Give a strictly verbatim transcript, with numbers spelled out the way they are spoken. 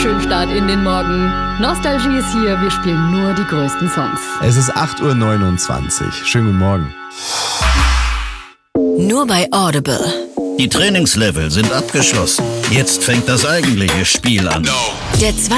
schönen Start in den Morgen. Nostalgie ist hier, wir spielen nur die größten Songs. Es ist acht Uhr neunundzwanzig. Schönen guten Morgen. Nur bei Audible. Die Trainingslevel sind abgeschlossen. Jetzt fängt das eigentliche Spiel an. Der